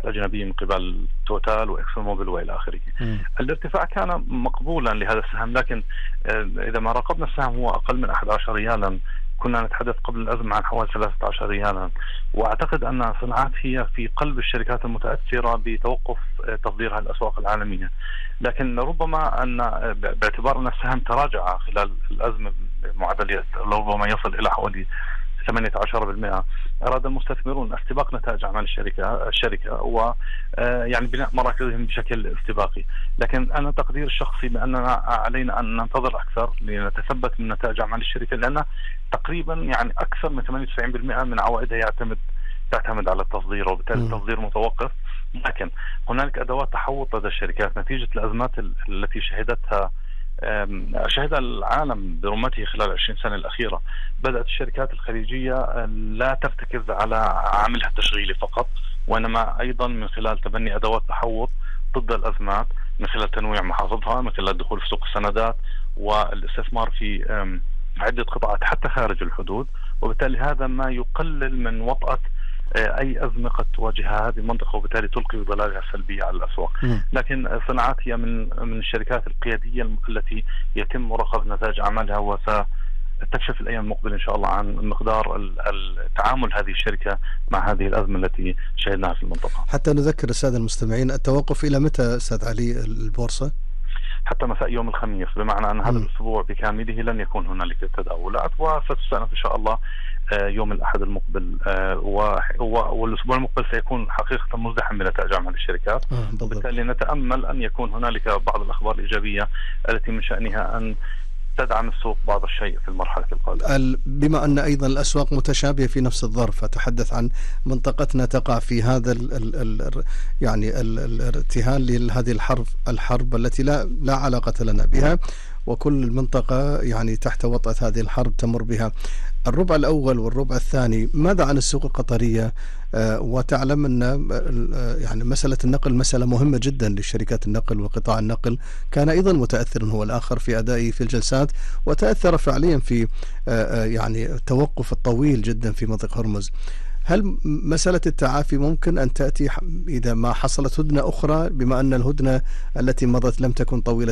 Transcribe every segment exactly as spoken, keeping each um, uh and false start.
أجنبية من قبل توتال وإكسون موبيل وإلى آخره. الارتفاع كان مقبولا لهذا السهم، لكن إذا ما راقبنا السهم هو أقل من أحد عشر ريالا. كنا نتحدث قبل الأزمة عن حوالي ثلاثة عشر ريالا، وأعتقد أن صناعات هي في قلب الشركات المتأثرة بتوقف تصديرها الأسواق العالمية. لكن ربما أن باعتبار أن السهم تراجع خلال الأزمة معدل ربما يصل إلى حوالي ثمانية عشر بالمئة، أراد المستثمرون استباق نتائج أعمال الشركة الشركة ويعني بناء مراكزهم بشكل استباقي. لكن أنا تقدير الشخصي بأننا علينا أن ننتظر أكثر لنتثبت من نتائج أعمال الشركة، لأن تقريبا يعني أكثر من ثمانية وتسعين بالمئة من عوائدها يعتمد تعتمد على التصدير، وبالتالي التصدير متوقف. لكن هنالك أدوات تحوط لدى الشركات نتيجة الأزمات التي شهدتها شهد العالم برمته خلال عشرين سنة الأخيرة. بدأت الشركات الخليجية لا ترتكز على عاملها التشغيلي فقط، وإنما أيضا من خلال تبني أدوات تحوط ضد الأزمات، من خلال تنويع محافظها، من خلال الدخول في سوق السندات والاستثمار في عدة قطاعات حتى خارج الحدود. وبالتالي هذا ما يقلل من وطأة أي أزمة قد تواجهها هذه المنطقة، وبالتالي تلقي ظلالها السلبية على الأسواق. لكن صناعات هي من من الشركات القيادية التي يتم مراقبة نتائج أعمالها، وستكشف الأيام المقبلة إن شاء الله عن مقدار التعامل هذه الشركة مع هذه الأزمة التي شهدناها في المنطقة. حتى نذكر السادة المستمعين، التوقف إلى متى أستاذ علي البورصة؟ حتى مساء يوم الخميس، بمعنى أن هذا الأسبوع بكامله لن يكون هنالك تداولات، وستستأنف إن شاء الله يوم الأحد المقبل، والأسبوع المقبل سيكون حقيقة مزدحم بنتائج أعمال الشركات. وبالتالي نتأمل أن يكون هنالك بعض الأخبار الإيجابية التي من شأنها أن تدعم السوق بعض الشيء في المرحلة القادمة. بما أن أيضا الأسواق متشابهة في نفس الظرف، أتحدث عن منطقتنا تقع في هذا ال ال ال يعني الارتهان لهذه الحرب الحرب التي لا لا علاقة لنا بها، وكل المنطقة يعني تحت وطأة هذه الحرب تمر بها. الربع الأول والربع الثاني، ماذا عن السوق القطرية؟ آه وتعلم أن آه يعني مسألة النقل مسألة مهمة جدا لشركات النقل، وقطاع النقل كان أيضا متأثر هو الآخر في أدائه في الجلسات، وتأثر فعليا في آه يعني التوقف الطويل جدا في منطقة هرمز. هل مسألة التعافي ممكن أن تأتي إذا ما حصلت هدنة أخرى، بما أن الهدنة التي مضت لم تكن طويلة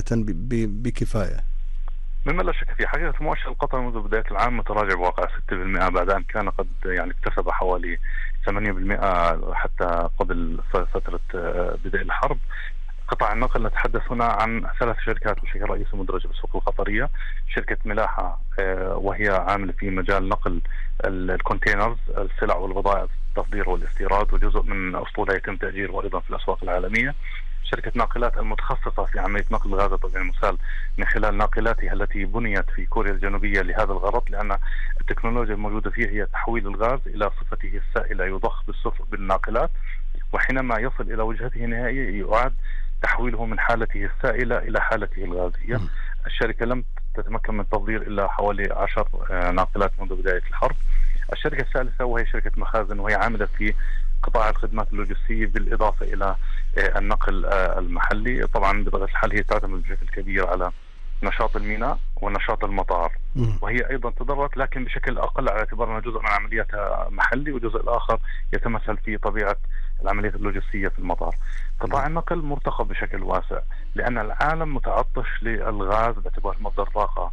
بكفاية؟ مما لا شك في حقيقة مؤشر القطر منذ بداية العام متراجع بواقع ستة بالمئة، بعد أن كان قد يعني اكتسب حوالي ثمانية بالمئة حتى قبل فترة بدء الحرب. قطاع النقل نتحدث هنا عن ثلاث شركات بشكل رئيسي مدرجة بالسوق القطرية. شركة ملاحة وهي عاملة في مجال نقل الكونتينرز، السلع والبضائع، التصدير والاستيراد، وجزء من أسطولها يتم تأجيره أيضا في الأسواق العالمية. شركة ناقلات المتخصصة في عملية نقل الغاز الطبيعي المسال من خلال ناقلاتها التي بنيت في كوريا الجنوبية لهذا الغرض، لأن التكنولوجيا الموجودة فيها هي تحويل الغاز إلى صفته السائلة، يضخ بالناقلات، وحينما يصل إلى وجهته النهائية يعاد تحويله من حالته السائلة إلى حالته الغازية. الشركة لم تتمكن من تصدير إلا حوالي عشر ناقلات منذ بداية الحرب. الشركة الثالثة وهي شركة مخازن، وهي عاملة في قطاع الخدمات اللوجستية بالإضافة إلى النقل المحلي. طبعا بطبيعة الحال هي تعتمد بشكل كبير على نشاط الميناء ونشاط المطار، وهي أيضا تضررت لكن بشكل أقل على اعتبار أن جزء من عملياتها محلي، وجزء الآخر يتمثل في طبيعة العمليات اللوجستية في المطار. قطاع النقل مرتقب بشكل واسع لأن العالم متعطش للغاز باعتبار مصدر طاقة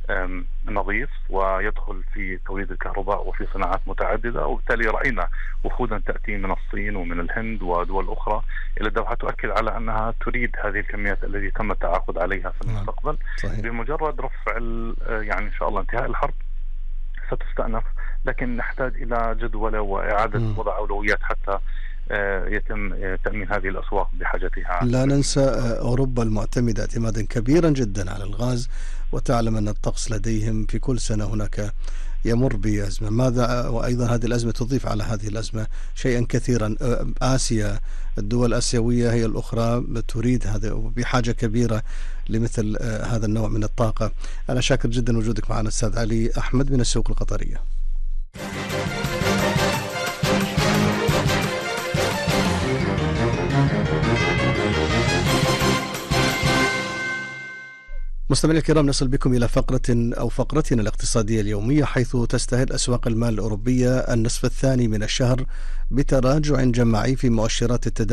نظيف ويدخل في توليد الكهرباء وفي صناعات متعددة. وبالتالي رأينا وفودا تأتي من الصين ومن الهند ودول أخرى إلى الدوحة تؤكد على أنها تريد هذه الكميات التي تم التعاقد عليها في المستقبل. صحيح. بمجرد رفع يعني إن شاء الله انتهاء الحرب ستستأنف، لكن نحتاج إلى جدولة وإعادة م. وضع أولويات حتى يتم تأمين هذه الأسواق بحاجتها. لا ننسى أوروبا المعتمدة اعتمادا كبيرا جدا على الغاز، وتعلم أن الطقس لديهم في كل سنة هناك يمر بأزمة. ماذا وأيضا هذه الأزمة تضيف على هذه الأزمة شيئا كثيرا. آسيا، الدول الآسيوية هي الأخرى تريد هذا وبحاجة كبيرة لمثل هذا النوع من الطاقة. أنا شاكر جدا وجودك معنا أستاذ علي أحمد من السوق القطرية. مستمعينا الكرام، نصل بكم إلى فقرة أو فقرتنا الاقتصادية اليومية، حيث تستهل أسواق المال الأوروبية النصف الثاني من الشهر بتراجع جماعي في مؤشرات التداول